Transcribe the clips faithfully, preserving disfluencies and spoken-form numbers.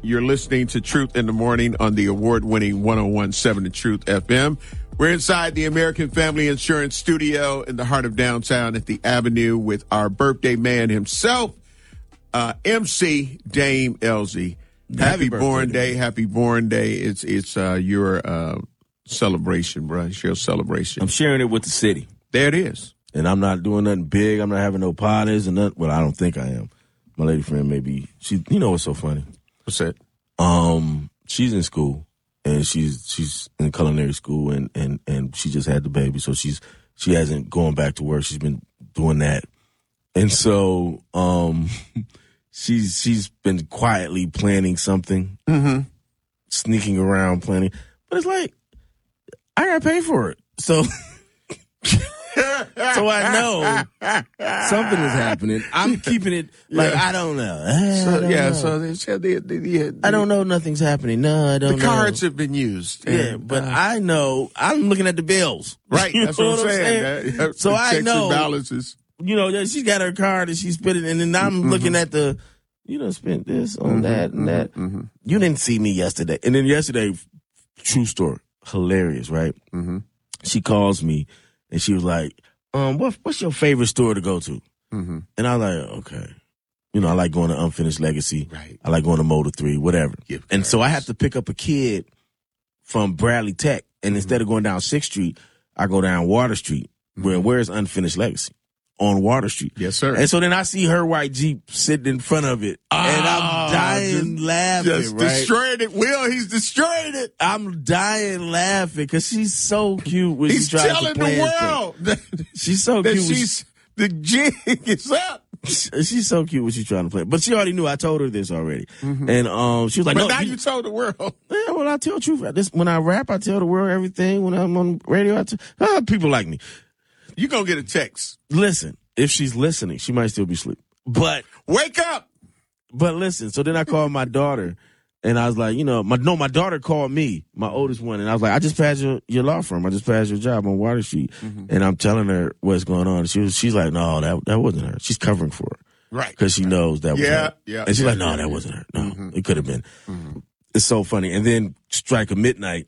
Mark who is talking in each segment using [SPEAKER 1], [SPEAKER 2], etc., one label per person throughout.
[SPEAKER 1] You're listening to Truth in the Morning on the award-winning one oh one point seven The Truth F M. We're inside the American Family Insurance Studio in the heart of downtown at the Avenue with our birthday man himself, uh, M C Dame Elzy. Happy, happy born day, happy born day. It's it's uh, your uh, celebration, bro. It's your celebration.
[SPEAKER 2] I'm sharing it with the city.
[SPEAKER 1] There it is.
[SPEAKER 2] And I'm not doing nothing big. I'm not having no parties and nothing. Well, I don't think I am. My lady friend maybe. She, you know what's so funny?
[SPEAKER 1] What's that?
[SPEAKER 2] Um, she's in school. And she's she's in culinary school, and, and, and she just had the baby, so she's she hasn't gone back to work. She's been doing that, and so um, she's she's been quietly planning something,
[SPEAKER 1] mm-hmm.
[SPEAKER 2] sneaking around planning. But it's like I gotta pay for it, so so I know something is happening. I'm keeping it like yeah. I don't know. I
[SPEAKER 1] so,
[SPEAKER 2] don't
[SPEAKER 1] yeah,
[SPEAKER 2] know.
[SPEAKER 1] so they said they, they, they, they,
[SPEAKER 2] I don't know. Nothing's happening. No, I don't.
[SPEAKER 1] The cards
[SPEAKER 2] know.
[SPEAKER 1] have been used.
[SPEAKER 2] Yeah,
[SPEAKER 1] and,
[SPEAKER 2] but
[SPEAKER 1] uh,
[SPEAKER 2] I know. I'm looking at the bills.
[SPEAKER 1] Right,
[SPEAKER 2] you
[SPEAKER 1] that's
[SPEAKER 2] know
[SPEAKER 1] what I'm
[SPEAKER 2] what
[SPEAKER 1] saying.
[SPEAKER 2] saying?
[SPEAKER 1] That,
[SPEAKER 2] so I
[SPEAKER 1] checks
[SPEAKER 2] know.
[SPEAKER 1] And balances.
[SPEAKER 2] You know, she's got her card and she's spending, and then I'm mm-hmm. looking at the. You done spent this on
[SPEAKER 1] mm-hmm,
[SPEAKER 2] that and that.
[SPEAKER 1] Mm-hmm.
[SPEAKER 2] You didn't see me yesterday, and then yesterday, true story, hilarious, right?
[SPEAKER 1] Mm-hmm.
[SPEAKER 2] She calls me and she was like, Um, what, what's your favorite store to go to?
[SPEAKER 1] Mm-hmm.
[SPEAKER 2] And I was like, okay. You know, I like going to Unfinished Legacy.
[SPEAKER 1] Right.
[SPEAKER 2] I like going to Motor three, whatever.
[SPEAKER 1] Gift
[SPEAKER 2] and
[SPEAKER 1] cards.
[SPEAKER 2] so I have to pick up a kid from Bradley Tech. And
[SPEAKER 1] mm-hmm.
[SPEAKER 2] instead of going down sixth Street, I go down Water Street. Mm-hmm. Where Where's Unfinished Legacy? On Water Street.
[SPEAKER 1] Yes, sir.
[SPEAKER 2] And so then I see her white Jeep sitting in front of it. Oh, and I'm dying
[SPEAKER 1] just,
[SPEAKER 2] laughing,
[SPEAKER 1] just
[SPEAKER 2] right?
[SPEAKER 1] destroyed it. Will, he's destroyed it.
[SPEAKER 2] I'm dying laughing because she's so cute when
[SPEAKER 1] he's
[SPEAKER 2] she tries
[SPEAKER 1] telling
[SPEAKER 2] to plan
[SPEAKER 1] the world that,
[SPEAKER 2] she's so
[SPEAKER 1] that
[SPEAKER 2] cute.
[SPEAKER 1] She's, the jig is up.
[SPEAKER 2] She's so cute when she's trying to play. But she already knew. I told her this already. Mm-hmm. And um, she was like,
[SPEAKER 1] but
[SPEAKER 2] no.
[SPEAKER 1] now
[SPEAKER 2] you,
[SPEAKER 1] you told the world.
[SPEAKER 2] Yeah, well, I tell the truth. This, when I rap, I tell the world everything. When I'm on radio, I tell uh, people like me.
[SPEAKER 1] You're going to get a text.
[SPEAKER 2] Listen, if she's listening, she might still be asleep. But
[SPEAKER 1] wake up.
[SPEAKER 2] But listen, so then I called my daughter. And I was like, you know, my no, my daughter called me, my oldest one, and I was like, I just passed your, your law firm. I just passed your job on Water Street. Mm-hmm. And I'm telling her what's going on. She was, she's like, no, that that wasn't her. She's covering for her.
[SPEAKER 1] Right.
[SPEAKER 2] Because she
[SPEAKER 1] right.
[SPEAKER 2] knows that was
[SPEAKER 1] yeah,
[SPEAKER 2] her.
[SPEAKER 1] Yeah.
[SPEAKER 2] And she's
[SPEAKER 1] yeah,
[SPEAKER 2] like, no,
[SPEAKER 1] yeah,
[SPEAKER 2] that
[SPEAKER 1] yeah.
[SPEAKER 2] wasn't her. No,
[SPEAKER 1] mm-hmm.
[SPEAKER 2] it could have been.
[SPEAKER 1] Mm-hmm.
[SPEAKER 2] It's so funny. And then strike a midnight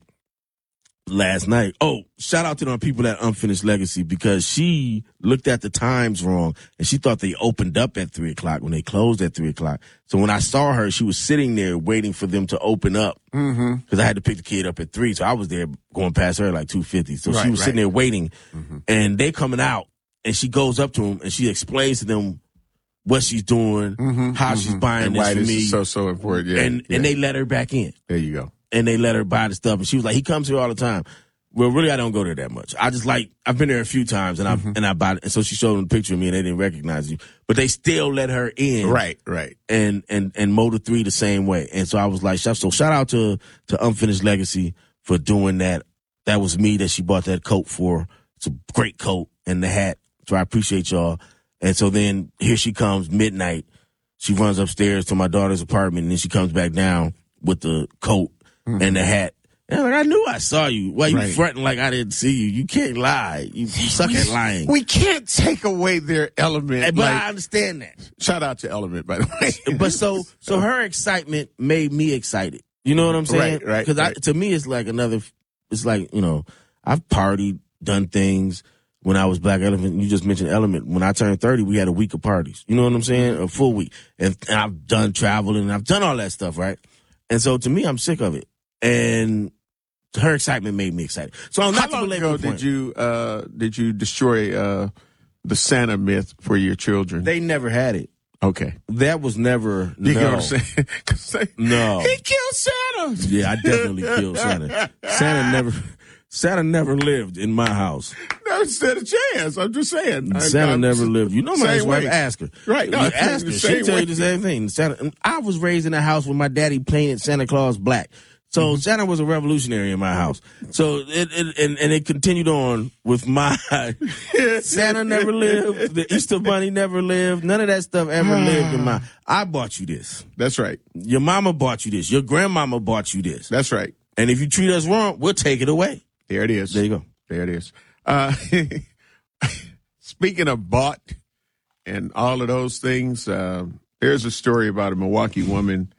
[SPEAKER 2] last night. Oh, shout out to them people at Unfinished Legacy because she looked at the times wrong and she thought they opened up at three o'clock when they closed at three o'clock. So when I saw her, she was sitting there waiting for them to open up because
[SPEAKER 1] mm-hmm.
[SPEAKER 2] I had to pick the kid up at three. So I was there going past her at like two fifty. So
[SPEAKER 1] right,
[SPEAKER 2] she was
[SPEAKER 1] right.
[SPEAKER 2] sitting there waiting
[SPEAKER 1] mm-hmm.
[SPEAKER 2] and they coming out and she goes up to them and she explains to them what she's doing,
[SPEAKER 1] mm-hmm.
[SPEAKER 2] how
[SPEAKER 1] mm-hmm.
[SPEAKER 2] she's buying
[SPEAKER 1] and
[SPEAKER 2] this
[SPEAKER 1] why
[SPEAKER 2] for
[SPEAKER 1] this
[SPEAKER 2] me.
[SPEAKER 1] Is so, so important. Yeah,
[SPEAKER 2] and,
[SPEAKER 1] yeah.
[SPEAKER 2] and they let her back in.
[SPEAKER 1] There you go.
[SPEAKER 2] And they let her buy the stuff. And she was like, he comes here all the time. Well, really, I don't go there that much. I just like, I've been there a few times and I
[SPEAKER 1] mm-hmm.
[SPEAKER 2] and I bought it. And so she showed them a picture of me and they didn't recognize you. But they still let her in.
[SPEAKER 1] Right, right.
[SPEAKER 2] And, and, and Motor three the same way. And so I was like, so shout out to, to Unfinished Legacy for doing that. That was me that she bought that coat for. It's a great coat and the hat. So I appreciate y'all. And so then here she comes midnight. She runs upstairs to my daughter's apartment and then she comes back down with the coat mm-hmm. and the hat. And I'm like, I knew I saw you. Why you right. fronting like I didn't see you? You can't lie. You, you suck at lying.
[SPEAKER 1] We can't take away their element.
[SPEAKER 2] Hey, but
[SPEAKER 1] like,
[SPEAKER 2] I understand that.
[SPEAKER 1] Shout out to Element, by the way.
[SPEAKER 2] But so, so her excitement made me excited. You know what I'm saying?
[SPEAKER 1] Right, right.
[SPEAKER 2] Because
[SPEAKER 1] right.
[SPEAKER 2] to me, it's like another. It's like, you know, I've partied, done things when I was Black Elephant. You just mentioned Element. When I turned thirty, we had a week of parties. You know what I'm saying? A full week. And, and I've done traveling and I've done all that stuff, right? And so to me, I'm sick of it. And her excitement made me excited. So I'm not
[SPEAKER 1] How long
[SPEAKER 2] to
[SPEAKER 1] ago did you uh, did you destroy uh, the Santa myth for your children?
[SPEAKER 2] They never had it.
[SPEAKER 1] Okay,
[SPEAKER 2] that was never.
[SPEAKER 1] You
[SPEAKER 2] no.
[SPEAKER 1] know what I'm saying? they,
[SPEAKER 2] no,
[SPEAKER 1] he killed Santa.
[SPEAKER 2] Yeah, I definitely killed Santa. Santa never, Santa never lived in my house.
[SPEAKER 1] Never stood a chance. I'm just saying.
[SPEAKER 2] Santa
[SPEAKER 1] I'm,
[SPEAKER 2] never
[SPEAKER 1] I'm,
[SPEAKER 2] lived. You know my ex-wife. Ask her.
[SPEAKER 1] Right. No,
[SPEAKER 2] you ask her. She tell you the same thing. Santa. I was raised in a house where my daddy painted Santa Claus black. So mm-hmm. Santa was a revolutionary in my house. So it, it and, and it continued on with my Santa never lived, the Easter Bunny never lived, none of that stuff ever lived in my. I bought you this.
[SPEAKER 1] That's right.
[SPEAKER 2] Your mama bought you this. Your grandmama bought you this.
[SPEAKER 1] That's right.
[SPEAKER 2] And if you treat us wrong, we'll take it away.
[SPEAKER 1] There it is.
[SPEAKER 2] There you go.
[SPEAKER 1] There it is. Uh, speaking of bought and all of those things, uh, there's a story about a Milwaukee woman